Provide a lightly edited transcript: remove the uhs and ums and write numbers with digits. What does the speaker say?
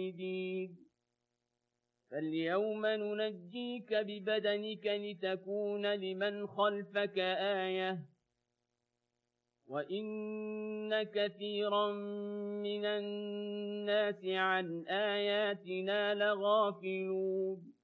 الخالدين فاليوم ننجيك ببدنك لتكون لمن خلفك آية وإن كثيرا من الناس عن آياتنا لغافلون